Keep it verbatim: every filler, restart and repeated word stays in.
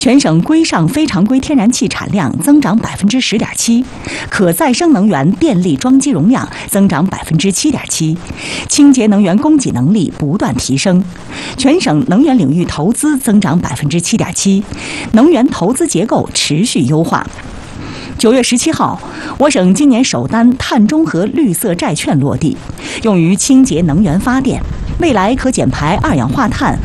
全省规上非常规天然气产量增长百分之十点七，可再生能源电力装机容量增长百分之七点七，清洁能源供给能力不断提升。全省能源领域投资增长百分之七点七，能源投资结构持续优化。九月十七号，我省今年首单碳中和绿色债券落地，用于清洁能源发电，未来可减排二氧化碳